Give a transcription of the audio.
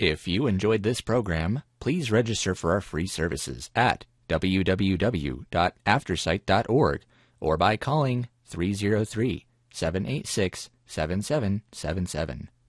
If you enjoyed this program, please register for our free services at www.aftersight.org or by calling 303-786-7777.